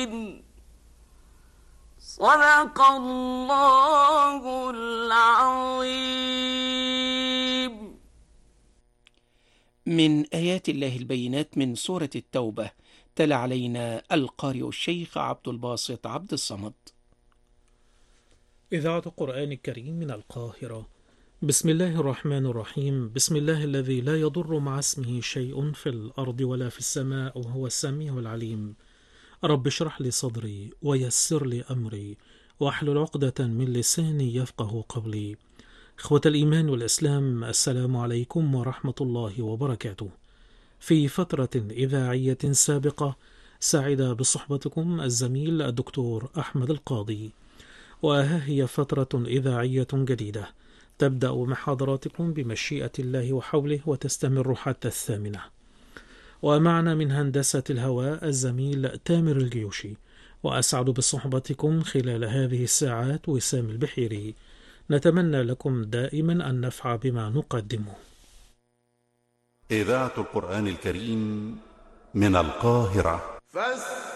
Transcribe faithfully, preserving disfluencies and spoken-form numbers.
صدق الله العظيم. من آيات الله البينات من سورة التوبة، تلا علينا القارئ الشيخ عبد الباسط عبد الصمد. إذاعة القرآن الكريم من القاهرة. بسم الله الرحمن الرحيم. بسم الله الذي لا يضر مع اسمه شيء في الأرض ولا في السماء وهو السميع العليم. رب اشرح لي صدري ويسر لي أمري واحلل عقدة من لساني يفقه قولي. إخوة الإيمان والإسلام، السلام عليكم ورحمة الله وبركاته. في فترة إذاعية سابقة سعد بصحبتكم الزميل الدكتور أحمد القاضي، وها هي فترة إذاعية جديدة تبدأ مع حضراتكم بمشيئة الله وحوله وتستمر حتى الثامنة. ومعنا من هندسة الهواء الزميل تامر الجيوشي، وأسعد بصحبتكم خلال هذه الساعات وسام البحيري. نتمنى لكم دائما النفع بما نقدمه. إذاعة القرآن الكريم من القاهرة.